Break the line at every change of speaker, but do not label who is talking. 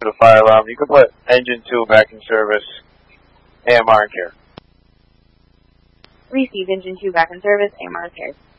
to the fire alarm. You can put engine 2 back in service. AMR in care.
Receive engine 2 back in service. AMR in care.